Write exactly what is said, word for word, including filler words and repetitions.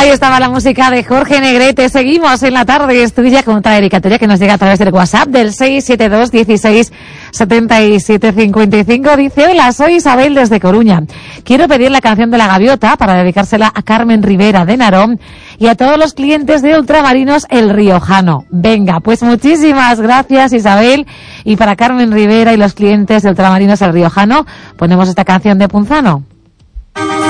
Ahí estaba la música de Jorge Negrete. Seguimos en la tarde, es tuya con otra dedicatoria que nos llega a través del WhatsApp del seis siete dos, dieciséis, setenta y siete, cincuenta y cinco. Dice: hola, soy Isabel desde Coruña. Quiero pedir la canción de La Gaviota para dedicársela a Carmen Rivera de Narón y a todos los clientes de Ultramarinos El Riojano. Venga, pues muchísimas gracias, Isabel. Y para Carmen Rivera y los clientes de Ultramarinos El Riojano, ponemos esta canción de Punzano.